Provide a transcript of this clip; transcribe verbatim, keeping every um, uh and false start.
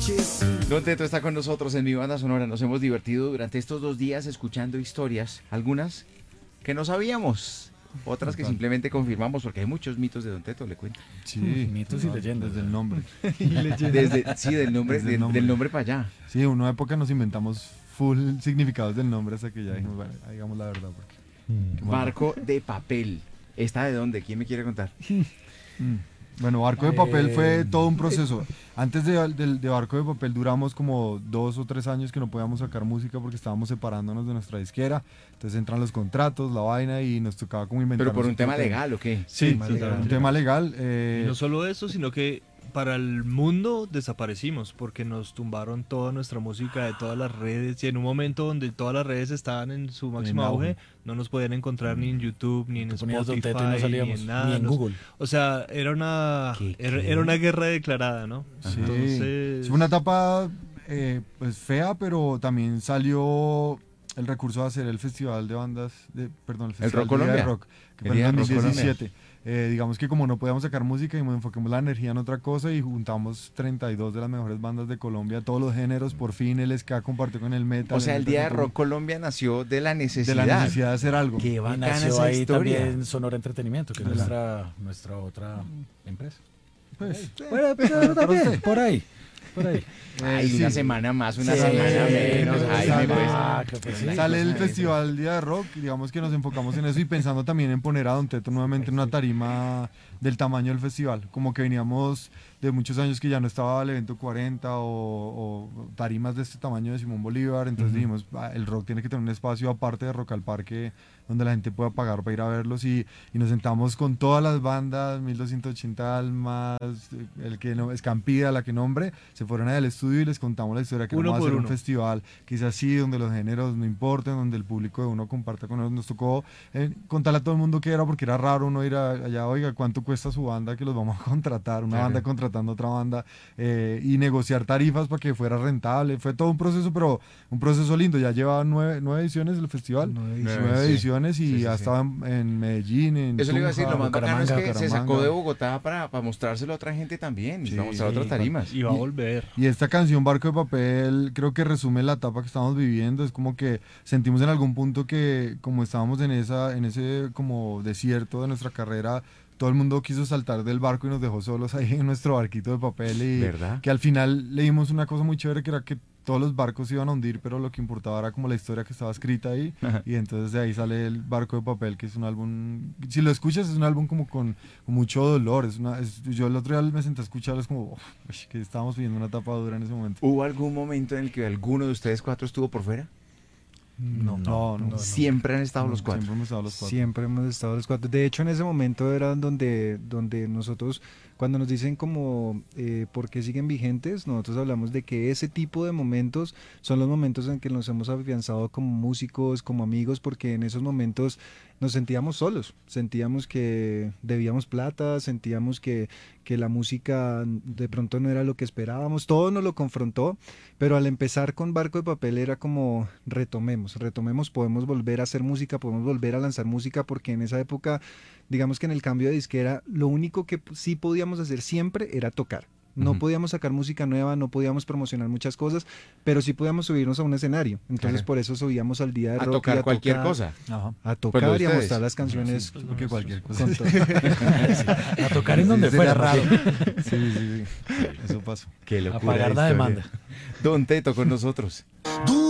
Don Teto está con nosotros en Mi Banda Sonora. Nos hemos divertido durante estos dos días escuchando historias, algunas que no sabíamos, otras que simplemente confirmamos, porque hay muchos mitos de Don Teto, le cuento. Sí, mitos y leyendas. Desde el nombre. Desde, sí, del nombre, Desde el del, nombre. del nombre para allá. Sí, en una época nos inventamos full significados del nombre hasta que ya dijimos, bueno, digamos la verdad. Porque, qué mal. Barco de papel. ¿Está de dónde? ¿Quién me quiere contar? Mm. Bueno, Barco de Papel fue Eh, todo un proceso. Antes de, de- de Barco de Papel duramos como dos o tres años que no podíamos sacar música porque estábamos separándonos de nuestra disquera. Entonces entran los contratos, la vaina y nos tocaba como inventar. ¿Pero por un tema legal o qué? Sí, Tema sí, legal. un tema legal. eh, Y no solo eso, sino que para el mundo desaparecimos porque nos tumbaron toda nuestra música de todas las redes y en un momento donde todas las redes estaban en su máximo En auge. auge, no nos podían encontrar ni en YouTube, ni en Tú ponías Don Spotify, Teto y no ni salíamos, en nada. ni en nos- Google. O sea, era una, ¿Qué, era, qué? era una guerra declarada, ¿no? Sí, Entonces, fue una etapa eh, pues fea, pero también salió el recurso de hacer el festival de bandas, de, perdón, el festival Rock Día de Colombia. Rock, que El fue Día en de Rock dos mil diecisiete. Eh, digamos que como no podíamos sacar música y nos enfoquemos la energía en otra cosa y juntamos treinta y dos de las mejores bandas de Colombia, todos los géneros, por fin el ska compartió con el metal. O sea, el metal Día de con- Rock Colombia nació de la de necesidad. la necesidad de hacer algo. Qué Y bacana nació esa ahí historia. también Sonora Entretenimiento, que es Hola. nuestra, nuestra otra empresa. Pues, Bueno, pero también, por ahí, por ahí. Ay, Sí. una semana más, una Sí, semana menos. pero Jaime, sale- pues. Ah, que pues sí. Sale el cosa esa. festival Día de Rock, digamos que nos enfocamos en eso y pensando también en poner a Don Teto nuevamente en una tarima del tamaño del festival, como que veníamos de muchos años que ya no estaba el evento cuarenta o, o tarimas de este tamaño de Simón Bolívar, entonces dijimos, "Ah, el rock tiene que tener un espacio aparte de Rock al Parque donde la gente pueda pagar para ir a verlos y, y nos sentamos con todas las bandas, mil doscientos ochenta Almas, el que no, Escampida, la que nombre, se fueron al estudio y les contamos la historia que Uno vamos a por hacer un uno. festival que es así, donde los géneros no importen, donde el público de uno comparta con nosotros. Nos tocó eh, contarle a todo el mundo qué era, porque era raro uno ir a- allá, oiga, ¿cuánto cuesta su banda que los vamos a contratar? Una Claro. banda contratando a otra banda eh, y negociar tarifas para que fuera rentable. Fue todo un proceso, pero un proceso lindo. Ya lleva nueve, nueve ediciones del festival, Nueve nueve, ediciones, sí. ediciones y Sí, sí, ya sí. estaba en, en Medellín, en Eso le iba a decir, Tunja, lo más bacano es que Bucaramanga, se sacó Bucaramanga. de Bogotá para, para mostrárselo a otra gente también, y Sí, para mostrar otras sí, tarimas. y va a Y- volver. Y esta canción Barco de Papel creo que resume la etapa que estamos viviendo. Es como que sentimos en algún punto que como estábamos en esa en ese como desierto de nuestra carrera, todo el mundo quiso saltar del barco y nos dejó solos ahí en nuestro barquito de papel y ¿Verdad? que al final leímos una cosa muy chévere que era que todos los barcos se iban a hundir, pero lo que importaba era como la historia que estaba escrita ahí. Ajá. Y entonces de ahí sale el Barco de Papel, que es un álbum, si lo escuchas es un álbum como con, con mucho dolor. Es una, es- yo el otro día me senté a escucharlo, es como "Uf, que estábamos viviendo una etapa dura en ese momento". ¿Hubo algún momento en el que alguno de ustedes cuatro estuvo por fuera? No, no, no. Siempre han estado los cuatro. Siempre hemos estado los cuatro. Siempre hemos estado los cuatro. De hecho, en ese momento era donde, donde nosotros, cuando nos dicen como eh, por qué siguen vigentes, nosotros hablamos de que ese tipo de momentos son los momentos en que nos hemos afianzado como músicos, como amigos, porque en esos momentos nos sentíamos solos, sentíamos que debíamos plata, sentíamos que, que la música de pronto no era lo que esperábamos, todo nos lo confrontó, pero al empezar con Barco de Papel era como retomemos, retomemos, podemos volver a hacer música, podemos volver a lanzar música, porque en esa época, digamos que en el cambio de disquera, lo único que sí podíamos hacer siempre era tocar. No Ujú. podíamos sacar música nueva, no podíamos promocionar muchas cosas, pero sí podíamos subirnos a un escenario. Entonces Claro. por eso subíamos al día de A rock y tocar cualquier tocar, cosa. Ajá. A Pues lo tocar de y a ustedes. mostrar las canciones. pues, Porque cualquier cosa. con to- A tocar en donde Sí, fuera. sería más raro. bien. Sí, sí, sí. Eso pasó. Qué A locura. pagar de la historia. demanda. Don Teto con nosotros.